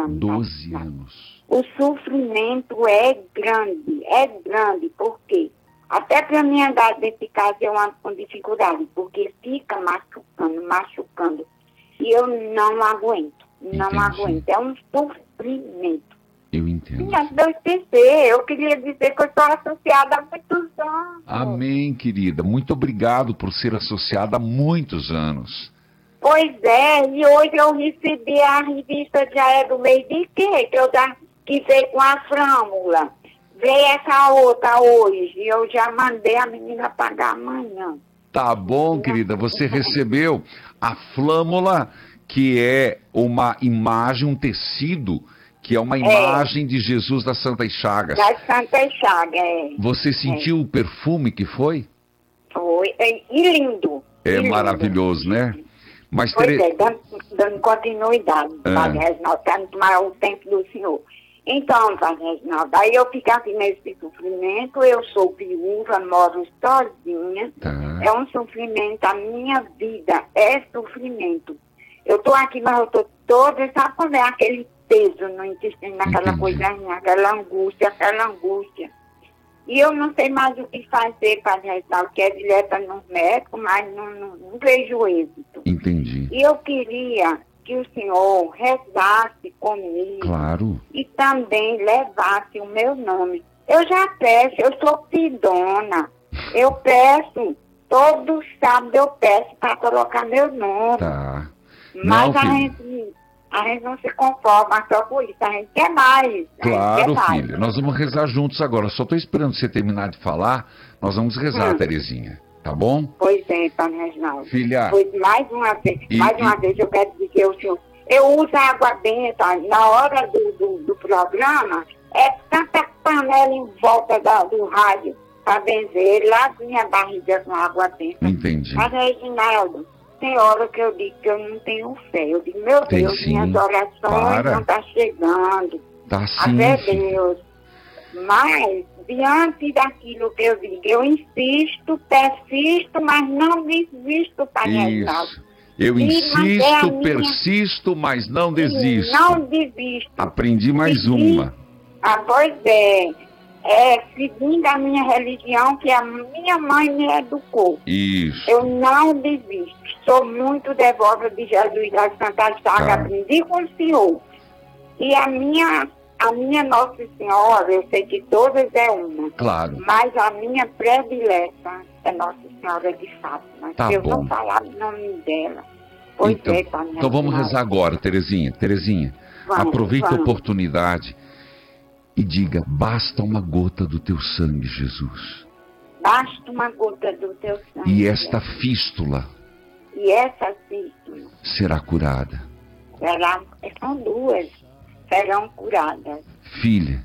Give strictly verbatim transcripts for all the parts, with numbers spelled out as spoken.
anos. doze anos. O sofrimento é grande, é grande, por quê? Até para mim andar dentro de casa eu ando com dificuldade, porque fica machucando, machucando. E eu não aguento, não Entendi. aguento. É um sofrimento. Eu entendo. Minha Deus P C, eu queria dizer que eu estou associada há muitos anos. Amém, querida. Muito obrigado por ser associada há muitos anos. Pois é, e hoje eu recebi a revista Já é do Mês de quê? Que, eu já, que veio com a flâmula. Veio essa outra hoje, e eu já mandei a menina pagar amanhã. Tá bom, querida. Você recebeu a flâmula, que é uma imagem, um tecido, que é uma imagem é. de Jesus das Santas Chagas. Das Santas Chagas, é. Você sentiu é. o perfume que foi? Foi, é, e lindo. É e lindo. Maravilhoso, né? Mas pois tere... é, dando, dando continuidade, é. Padre Reginaldo, para não tomar o tempo do senhor. Então, Padre Reginaldo, aí eu fico aqui nesse sofrimento, eu sou viúva, moro sozinha, tá. É um sofrimento, a minha vida é sofrimento. Eu estou aqui, mas eu estou toda, sabe quando é aquele peso no intestino, naquela coisinha, aquela angústia, aquela angústia. E eu não sei mais o que fazer, Padre Reginaldo, que é direto no médico, mas não, não, não vejo êxito. Entendi. E eu queria que o senhor rezasse comigo. Claro. E também levasse o meu nome. Eu já peço, eu sou pidona. Eu peço, todo sábado eu peço para colocar meu nome. Tá. Mas não, a, gente, a gente não se conforma só com isso, a gente quer mais. Claro, quer filha, mais. nós vamos rezar juntos agora. Só estou esperando você terminar de falar, nós vamos rezar, hum. Terezinha. Tá bom? Pois é, Padre Reginaldo. Filha. Pois mais uma vez, e, mais uma e... vez eu quero dizer ao senhor, eu uso água benta na hora do, do, do programa, é tanta panela em volta da, do rádio para benzer, lá minha barriga com água benta. Entendi. Mas, Reginaldo, tem hora que eu digo que eu não tenho fé. Eu digo, meu tem Deus, sim. minhas orações Para. não estão tá chegando. Tá sim, até filha. Deus. Mas, diante daquilo que eu digo, eu insisto, persisto, mas não desisto, Padre Reginaldo. Isso. Eu insisto, persisto, mas não desisto. Não desisto. Aprendi mais Desisto. uma. Ah, pois é. É seguindo a minha religião, que a minha mãe me educou. Isso. Eu não desisto. Sou muito devota de Jesus das Santas Chagas. Tá. Aprendi com o senhor. E a minha, a minha Nossa Senhora, eu sei que todas é uma. Claro. Mas a minha predileta é Nossa Senhora de Fátima. Tá Se eu bom. não falar o nome dela. Pois então, é, tá, então vamos senhora. rezar agora, Terezinha. Terezinha, vamos, aproveite vamos. a oportunidade e diga, basta uma gota do teu sangue, Jesus. Basta uma gota do teu sangue. E esta fístula E essa fístula será curada. será, são duas, serão curadas. Filha,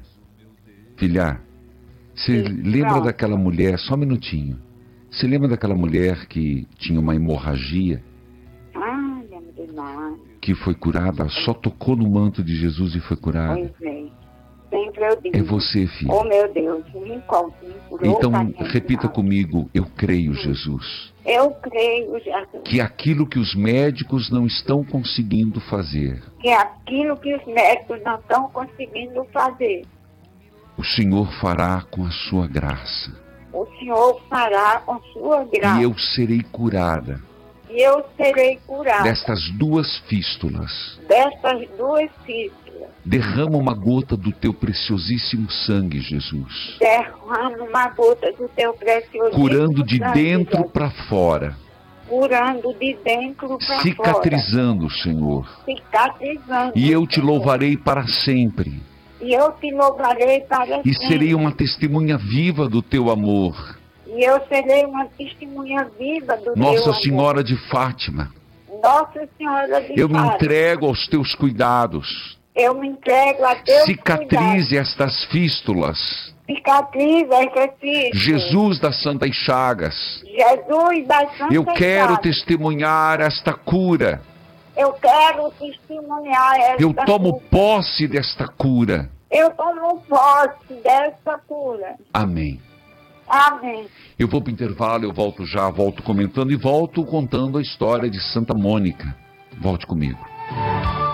filha, você Sim, lembra pronto. daquela mulher, só um minutinho, você lembra daquela mulher que tinha uma hemorragia, Ai, meu Deus. que foi curada, só tocou no manto de Jesus e foi curada? Pois é. Sempre eu digo. É você, filha. Oh, meu Deus, me encontre, me curou. Então, Padre repita Reginaldo. comigo, eu creio, Jesus, Eu creio, Jesus, que aquilo que os médicos não estão conseguindo fazer, que aquilo que os médicos não estão conseguindo fazer, o Senhor fará com a sua graça. o Senhor fará com sua graça. E eu serei curada E eu serei curada destas duas fístulas. destas duas fístulas. Derrama uma gota do teu preciosíssimo sangue, Jesus. Derrama uma gota do teu precioso Curando de sangue, dentro Jesus. para fora. Curando de dentro para fora. Cicatrizando, Senhor. Cicatrizando. E eu te Senhor. louvarei para sempre. E eu te louvarei para E sempre. serei uma testemunha viva do teu amor. E eu serei uma testemunha viva do Nossa teu Senhora amor. de Fátima, Nossa Senhora de eu me Fátima. entrego aos teus cuidados. Eu me entrego a Deus. Cicatrize estas fístulas. Cicatriza essas fístulas. Jesus das Santas Chagas, Jesus das Santas eu quero Chagas. testemunhar esta cura. Eu quero testemunhar esta Eu tomo cura. posse desta cura. Eu tomo posse dessa cura. Amém. Amém. Eu vou para o intervalo, eu volto já, volto comentando e volto contando a história de Santa Mônica. Volte comigo.